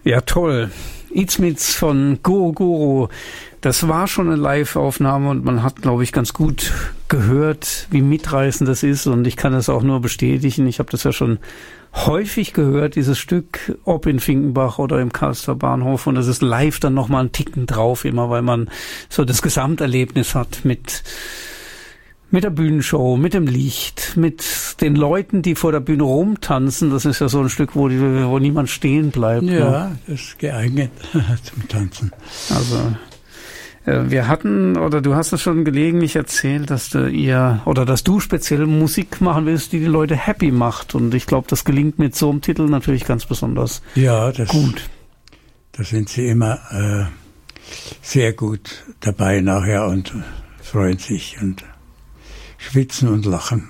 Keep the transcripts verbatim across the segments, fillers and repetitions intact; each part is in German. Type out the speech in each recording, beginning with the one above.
Ja, toll. Eatsmeets von Goro Goro. Das war schon eine Live-Aufnahme und man hat, glaube ich, ganz gut gehört, wie mitreißend das ist. Und ich kann das auch nur bestätigen. Ich habe das ja schon häufig gehört, dieses Stück, ob in Finkenbach oder im Karlsruher Bahnhof. Und das ist live dann nochmal einen Ticken drauf, immer weil man so das Gesamterlebnis hat mit mit der Bühnenshow, mit dem Licht, mit den Leuten, die vor der Bühne rumtanzen. Das ist ja so ein Stück, wo, die, wo niemand stehen bleibt. Ja, ne? Das ist geeignet zum Tanzen. Also äh, wir hatten, oder du hast es schon gelegentlich erzählt, dass du ihr, oder dass du speziell Musik machen willst, die die Leute happy macht. Und ich glaube, das gelingt mit so einem Titel natürlich ganz besonders ja, das, gut. Da sind sie immer äh, sehr gut dabei nachher und freuen sich und schwitzen und lachen.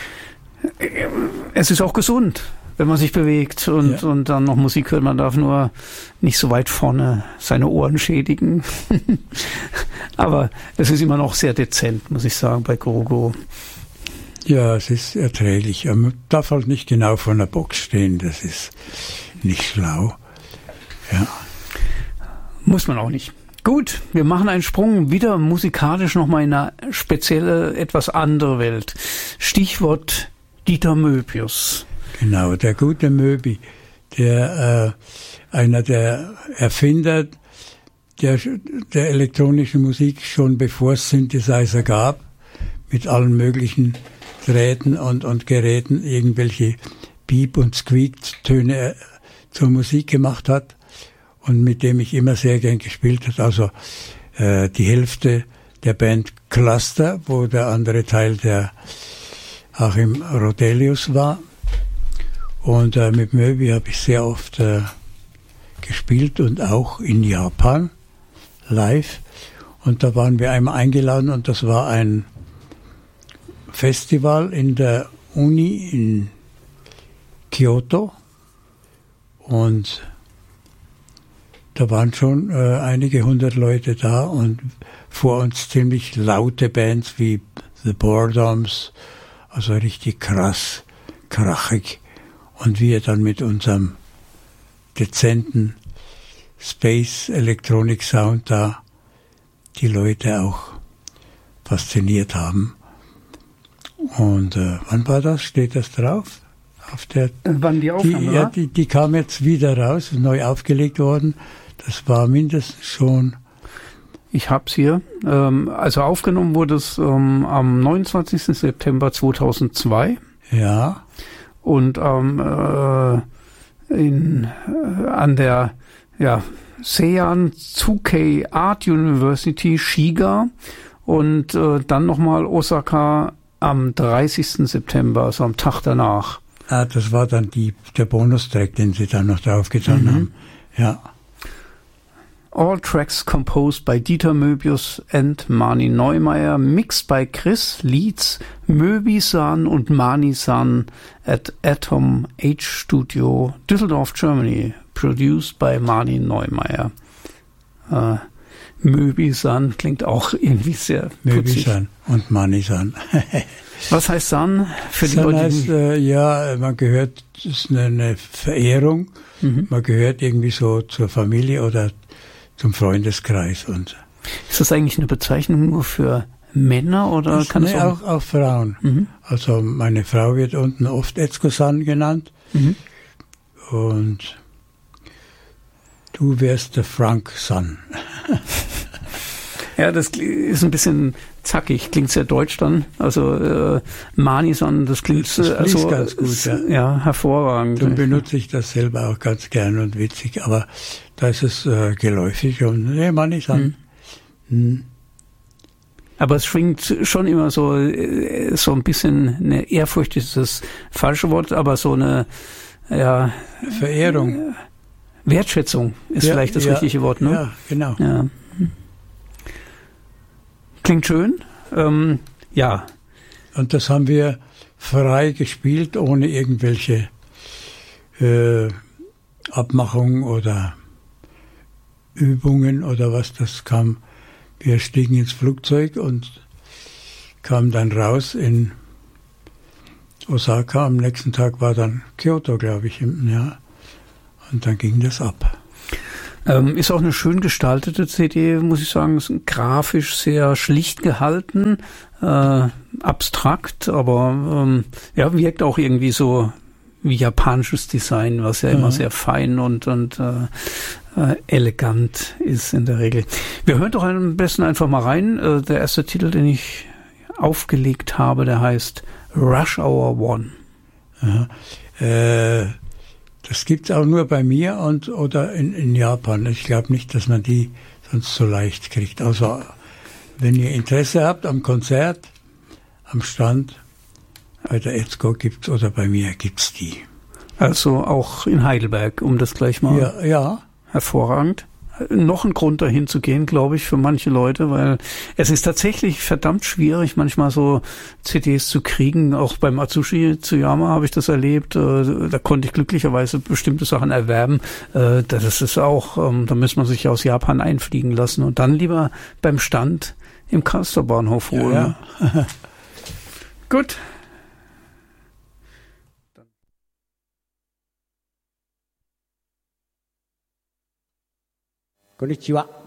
Es ist auch gesund, wenn man sich bewegt und, ja. und dann noch Musik hört. Man darf nur nicht so weit vorne seine Ohren schädigen. Aber es ist immer noch sehr dezent, muss ich sagen, bei Goro Goro. Ja, es ist erträglich. Man darf halt nicht genau vor einer Box stehen. Das ist nicht schlau. Ja. Muss man auch nicht. Gut, wir machen einen Sprung wieder musikalisch nochmal in eine spezielle, etwas andere Welt. Stichwort Dieter Möbius. Genau, der gute Möbi, der äh, einer der Erfinder der, der elektronischen Musik, schon bevor es Synthesizer gab, mit allen möglichen Drähten und, und Geräten irgendwelche Beep- und Squeak-Töne zur Musik gemacht hat. Und mit dem ich immer sehr gern gespielt habe. Also äh, die Hälfte der Band Cluster, wo der andere Teil der Achim Rodelius war. Und äh, mit Möbi habe ich sehr oft äh, gespielt und auch in Japan live. Und da waren wir einmal eingeladen und das war ein Festival in der Uni in Kyoto. Und da waren schon äh, einige hundert Leute da und vor uns ziemlich laute Bands wie The Boredoms, also richtig krass, krachig. Und wir dann mit unserem dezenten Space Electronic Sound da die Leute auch fasziniert haben. Und äh, wann war das? Steht das drauf? Auf der, Wann die Aufnahme die, ja, die, die kam jetzt wieder raus, neu aufgelegt worden. Das war mindestens schon... Ich hab's hier. Ähm, also aufgenommen wurde es ähm, am neunundzwanzigsten September zweitausendzwei. Ja. Und ähm, äh, in, äh, an der ja, Seian Tsukei Art University Shiga und äh, dann nochmal Osaka am dreißigsten September, also am Tag danach. Ah, das war dann die, der Bonustrack, den sie dann noch draufgetan mhm. haben. Ja. All tracks composed by Dieter Möbius and Mani Neumeier, mixed by Chris Leeds, Möbi-san und Mani-san at Atom H Studio, Düsseldorf, Germany, produced by Mani Neumeier. Äh, Möbi-san klingt auch irgendwie sehr putzig. Möbi-san und Mani-san. Was heißt San? Für die San Leute, heißt, äh, ja, man gehört, das ist eine, eine Verehrung, mhm. man gehört irgendwie so zur Familie oder zum Freundeskreis. Und ist das eigentlich eine Bezeichnung nur für Männer oder das, kann es nee, auch, auch Frauen? Mhm. Also meine Frau wird unten oft Etzko-san genannt mhm. und du wärst der Frank-san. Ja, das ist ein bisschen zackig, klingt sehr deutsch dann. Also äh, Mani-san, das klingt das klingt also, ganz gut. Ja, ja hervorragend. Dann benutze ich das selber auch ganz gern und witzig, aber da ist es äh, geläufig und nee, Mani-san. Hm. Hm. Aber es schwingt schon immer so so ein bisschen, eine Ehrfurcht ist das falsche Wort, aber so eine ja, Verehrung. Wertschätzung ist ja, vielleicht das ja, richtige Wort, ne? Ja, genau. Ja. Klingt schön. Ähm, ja. Und das haben wir frei gespielt, ohne irgendwelche äh, Abmachungen oder Übungen oder was. Das kam. Wir stiegen ins Flugzeug und kamen dann raus in Osaka. Am nächsten Tag war dann Kyoto, glaube ich, im Jahr. Und dann ging das ab. Ähm, ist auch eine schön gestaltete C D, muss ich sagen. Ist grafisch sehr schlicht gehalten, äh, abstrakt, aber ähm, ja, wirkt auch irgendwie so wie japanisches Design, was ja immer mhm. sehr fein und und äh, äh, elegant ist in der Regel. Wir hören doch am besten einfach mal rein. Äh, der erste Titel, den ich aufgelegt habe, der heißt Rush Hour One. Aha. Äh, das gibt's auch nur bei mir und oder in, in Japan. Ich glaube nicht, dass man die sonst so leicht kriegt. Also wenn ihr Interesse habt am Konzert, am Stand, bei der Etzko gibt's oder bei mir gibt's die. Also auch in Heidelberg, um das gleich mal. Ja, ja. Hervorragend. Noch ein Grund dahin zu gehen, glaube ich, für manche Leute, weil es ist tatsächlich verdammt schwierig, manchmal so C Ds zu kriegen. Auch beim Atsushi Tsuyama habe ich das erlebt. Da konnte ich glücklicherweise bestimmte Sachen erwerben. Das ist auch, da muss man sich aus Japan einfliegen lassen und dann lieber beim Stand im Castorbahnhof holen. Ja, ja. Gut. Konnichiwa.